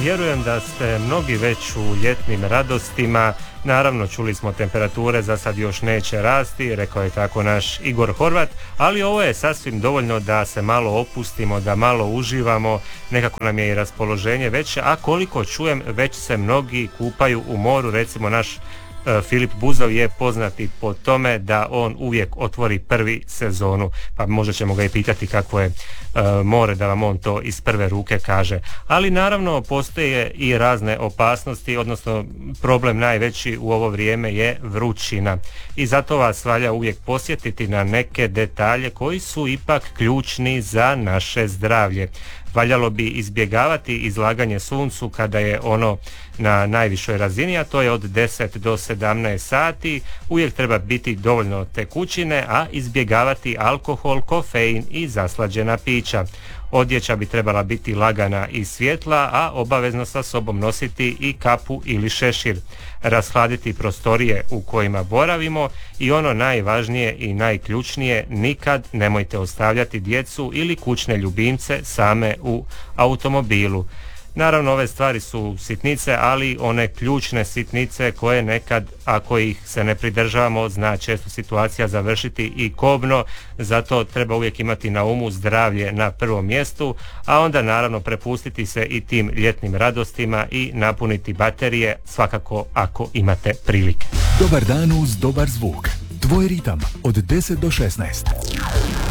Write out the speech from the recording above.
vjerujem da ste mnogi već u ljetnim radostima. Naravno, čuli smo temperature, za sad još neće rasti, rekao je tako naš Igor Horvat, ali ovo je sasvim dovoljno da se malo opustimo, da malo uživamo, nekako nam je i raspoloženje veće, a koliko čujem, već se mnogi kupaju u moru. Recimo naš Filip Buzov je poznati po tome da on uvijek otvori prvi sezonu, pa možda ćemo ga i pitati kako je more, da vam on to iz prve ruke kaže. Ali naravno postoje i razne opasnosti, odnosno problem najveći u ovo vrijeme je vrućina i zato vas valja uvijek posjetiti na neke detalje koji su ipak ključni za naše zdravlje. Valjalo bi izbjegavati izlaganje suncu kada je ono na najvišoj razini, a to je od 10 do 17 sati. Uvijek treba biti dovoljno tekućine, a izbjegavati alkohol, kofein i zaslađena pića. Odjeća bi trebala biti lagana i svjetla, a obavezno sa sobom nositi i kapu ili šešir. Rashladiti prostorije u kojima boravimo i ono najvažnije i najključnije, nikad nemojte ostavljati djecu ili kućne ljubimce same u automobilu. Naravno, ove stvari su sitnice, ali one ključne sitnice koje nekad, ako ih se ne pridržavamo, zna često situacija završiti i kobno. Zato treba uvijek imati na umu zdravlje na prvom mjestu, a onda naravno prepustiti se i tim ljetnim radostima i napuniti baterije, svakako ako imate prilike. Dobar dan uz dobar zvuk. Tvoj ritam od 10 do 16.